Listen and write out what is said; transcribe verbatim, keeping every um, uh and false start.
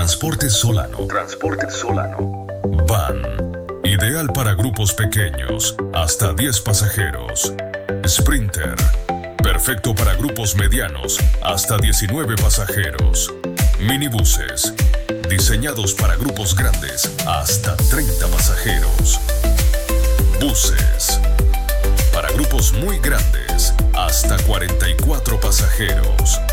Transporte Solano. Transporte Solano. Van. Ideal para grupos pequeños, hasta diez pasajeros. Sprinter. Perfecto para grupos medianos, hasta diecinueve pasajeros. Minibuses. Diseñados para grupos grandes, hasta treinta pasajeros. Buses. Para grupos muy grandes, hasta cuarenta y cuatro pasajeros.